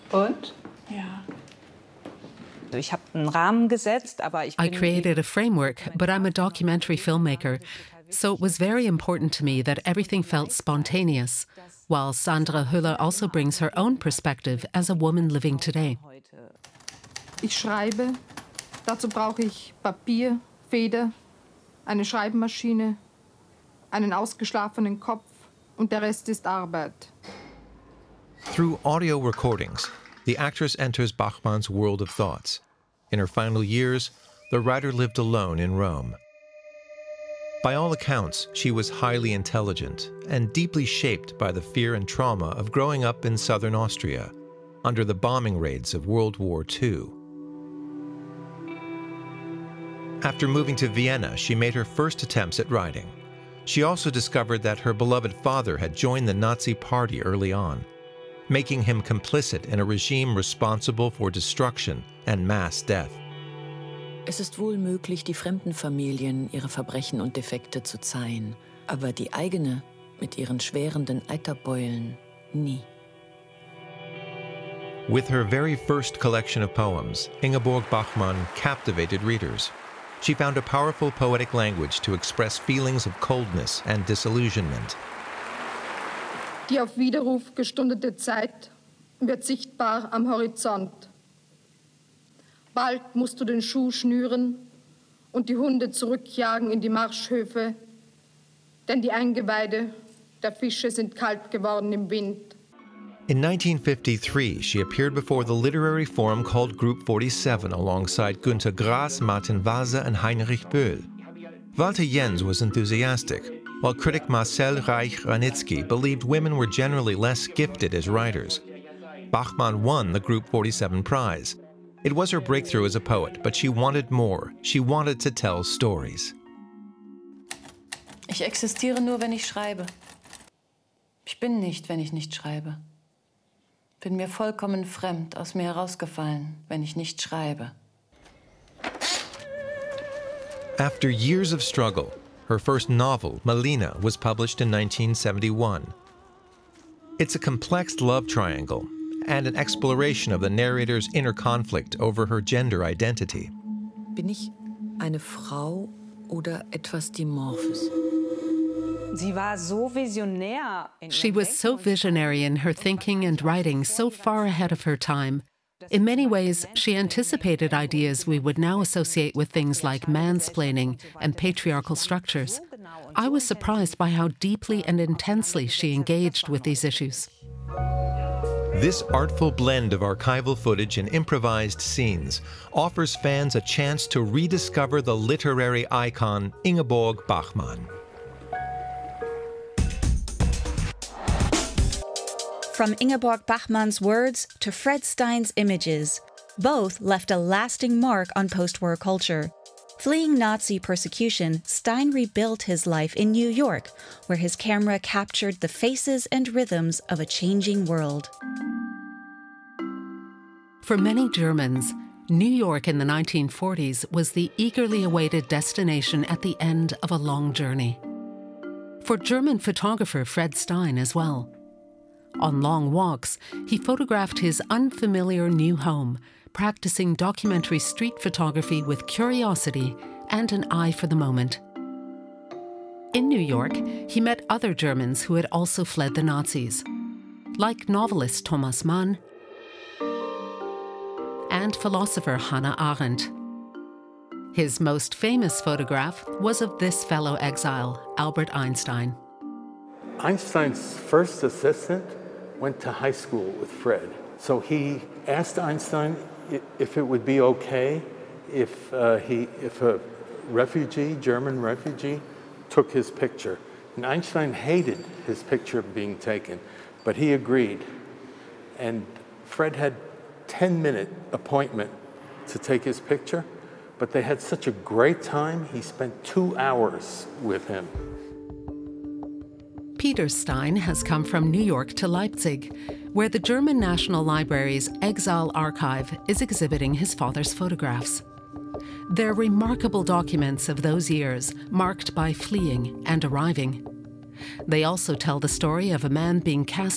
Und? Ja. I created a framework, but I'm a documentary filmmaker, so it was very important to me that everything felt spontaneous, while Sandra Hüller also brings her own perspective as a woman living today. Ich schreibe. Dazu brauche ich Papier, Feder, eine Schreibmaschine, einen ausgeschlafenen Kopf und der Rest ist Arbeit. Through audio recordings, the actress enters Bachmann's world of thoughts. In her final years, the writer lived alone in Rome. By all accounts, she was highly intelligent and deeply shaped by the fear and trauma of growing up in southern Austria under the bombing raids of World War II. After moving to Vienna, she made her first attempts at writing. She also discovered that her beloved father had joined the Nazi Party early on, making him complicit in a regime responsible for destruction and mass death. Es ist wohl möglich, die fremden Familien ihre Verbrechen und Defekte zu zeihen, aber die eigene mit ihren schwerenden Eiterbeulen nie. With her very first collection of poems, Ingeborg Bachmann captivated readers. She found a powerful poetic language to express feelings of coldness and disillusionment. Die auf Widerruf gestundete Zeit wird sichtbar am Horizont. Bald musst du den Schuh schnüren und die Hunde zurückjagen in die Marschhöfe, denn die Eingeweide der Fische sind kalt geworden im Wind. In 1953, she appeared before the literary forum called Group 47 alongside Günter Grass, Martin Vasa, and Heinrich Böll. Walter Jens was enthusiastic, while critic Marcel Reich-Ranitzky believed women were generally less gifted as writers. Bachmann won the Group 47 prize. It was her breakthrough as a poet, but she wanted more. She wanted to tell stories. Ich existiere nur, wenn ich schreibe. Ich bin nicht, wenn ich nicht schreibe. Bin mir vollkommen fremd, aus mir herausgefallen, wenn ich nicht schreibe. After years of struggle, her first novel, Melina, was published in 1971. It's a complex love triangle and an exploration of the narrator's inner conflict over her gender identity. Bin ich eine Frau oder etwas Dimorphes? She was so visionary in her thinking and writing, so far ahead of her time. In many ways, she anticipated ideas we would now associate with things like mansplaining and patriarchal structures. I was surprised by how deeply and intensely she engaged with these issues. This artful blend of archival footage and improvised scenes offers fans a chance to rediscover the literary icon Ingeborg Bachmann. From Ingeborg Bachmann's words to Fred Stein's images, both left a lasting mark on post-war culture. Fleeing Nazi persecution, Stein rebuilt his life in New York, where his camera captured the faces and rhythms of a changing world. For many Germans, New York in the 1940s was the eagerly awaited destination at the end of a long journey. For German photographer Fred Stein as well. On long walks, he photographed his unfamiliar new home, practicing documentary street photography with curiosity and an eye for the moment. In New York, he met other Germans who had also fled the Nazis, like novelist Thomas Mann and philosopher Hannah Arendt. His most famous photograph was of this fellow exile, Albert Einstein. Einstein's first assistant went to high school with Fred. So he asked Einstein if it would be okay if a refugee, German refugee, took his picture. And Einstein hated his picture being taken, but he agreed. And Fred had a 10-minute appointment to take his picture, but they had such a great time, he spent 2 hours with him. Peter Stein has come from New York to Leipzig, where the German National Library's Exile Archive is exhibiting his father's photographs. They're remarkable documents of those years, marked by fleeing and arriving. They also tell the story of a man being cast